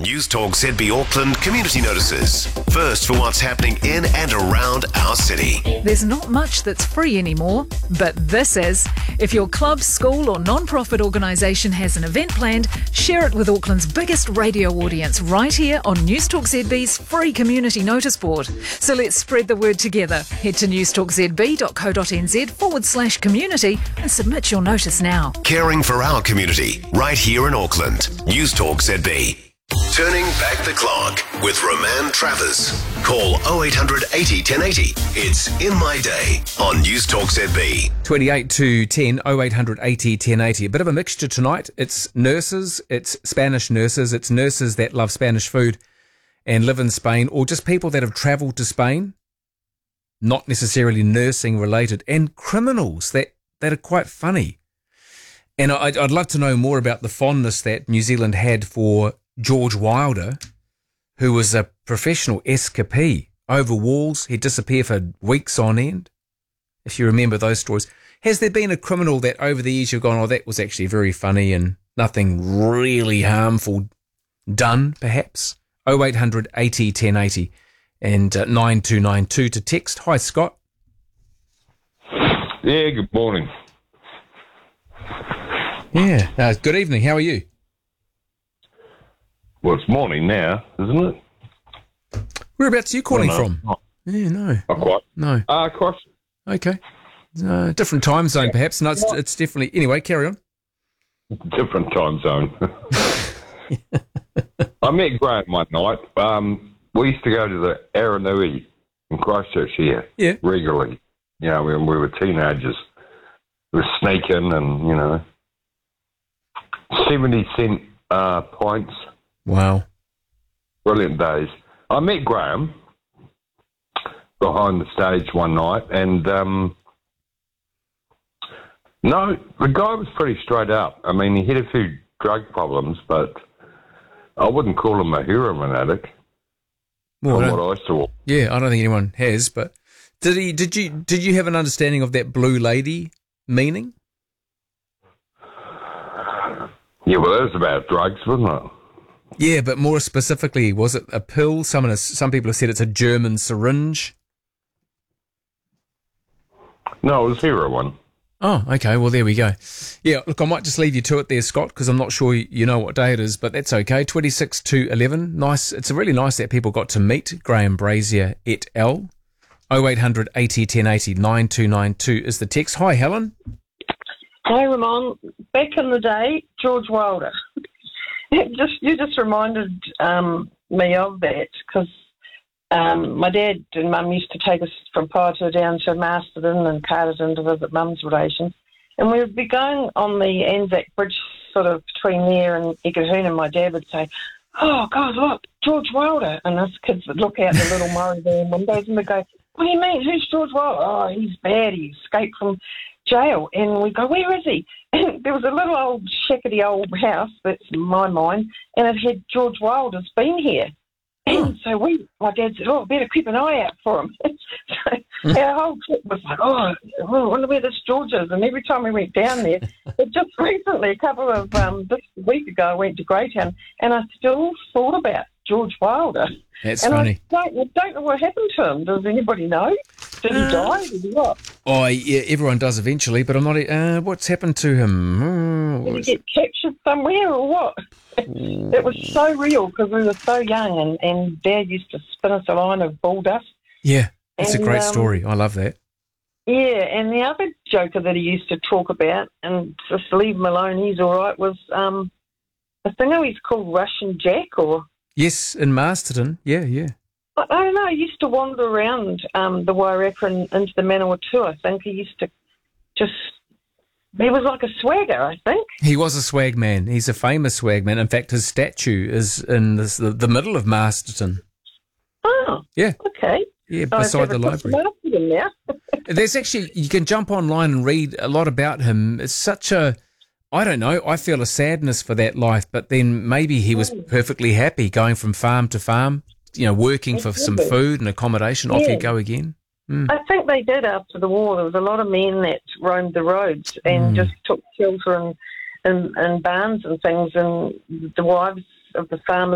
News Talk ZB Auckland community notices. First for what's happening in and around our city. There's not much that's free anymore, but this is. If your club, school or non-profit organisation has an event planned, share it with Auckland's biggest radio audience right here on News Talk ZB's free community notice board. So let's spread the word together. Head to newstalkzb.co.nz/community and submit your notice now. Caring for our community right here in Auckland. News Talk ZB. Turning back the clock with Roman Travers. Call 0800 80 1080. It's In My Day on News Talk ZB. 28 to 10, 0800 80 1080. A bit of a mixture tonight. It's nurses, it's Spanish nurses, it's nurses that love Spanish food and live in Spain, or just people that have travelled to Spain, not necessarily nursing related, and criminals that are quite funny. And I'd love to know more about the fondness that New Zealand had for George Wilder, who was a professional escapee. Over walls, he'd disappear for weeks on end, if you remember those stories. Has there been a criminal that over the years you've gone, oh, that was actually very funny and nothing really harmful done, perhaps? 0800 80 1080 and 9292 to text. Hi, Scott. Yeah, good morning. Yeah, good evening. How are you? Well, it's morning now, isn't it? Whereabouts are you calling no. from? Yeah, no. Not quite. No. Cross. Okay. Different time zone, perhaps. No, it's definitely... Anyway, carry on. Different time zone. I met Graham one night. We used to go to the Aranui in Christchurch here regularly. You know, when we were teenagers. We were sneaking and, 70-cent pints. Wow. Brilliant days. I met Graham behind the stage one night, and no, the guy was pretty straight up. I mean, he had a few drug problems, but I wouldn't call him a heroin addict. Well, from what I saw. Yeah, I don't think anyone has, but did you have an understanding of that blue lady meaning? Yeah, well, it was about drugs, wasn't it? Yeah, but more specifically, was it a pill? Some people have said it's a German syringe. No, it was heroin. Oh, okay. Well, there we go. Yeah, look, I might just leave you to it there, Scott, because I'm not sure you know what day it is, but that's okay. 26 to 11. Nice. It's really nice that people got to meet Graham Brazier et al. 0800 80 1080 9292 is the text. Hi, Helen. Hi, Ramon. Back in the day, George Wilder. You just reminded me of that, because my dad and mum used to take us from Paotua down to Masterton and Carterton to visit mum's relations, and we would be going on the Anzac Bridge sort of between there and Ekahuna, and my dad would say, "Oh, God, look, George Wilder," and us kids would look out the little Murray van windows and we'd go, "What do you mean? Who's George Wilder?" "Oh, he's bad. He escaped from jail." And we go, "Where is he?" And there was a little old shackety old house, that's in my mind, and it had George Wilder's been here. And so my dad said, "Oh, better keep an eye out for him." So our whole trip was like, "Oh, I wonder where this George is." And every time we went down there, but just recently, a couple of, this week ago, I went to Greytown, and I still thought about George Wilder. That's and funny. I don't know what happened to him. Does anybody know? Did he die? Did he what? Oh, yeah, everyone does eventually, but I'm not... what's happened to him? Did he get captured somewhere or what? It was so real because we were so young, and Dad used to spin us a line of bull dust. Yeah, it's a great story. I love that. Yeah, and the other joker that he used to talk about, and just leave him alone, he's all right, was I think he's called Russian Jack, or... Yes, in Masterton. Yeah. I don't know. He used to wander around the Wairarapa and into the Manawatu. I think he used to just... He was like a swagger, I think. He was a swag man. He's a famous swag man. In fact, his statue is in the middle of Masterton. Oh, yeah. Okay. Yeah, beside the library. There's actually... You can jump online and read a lot about him. It's such a... I don't know. I feel a sadness for that life, but then maybe he was perfectly happy going from farm to farm, working for some food and accommodation. Off you go again. I think they did after the war. There was a lot of men that roamed the roads and just took shelter in barns and things, and the wives of the farmers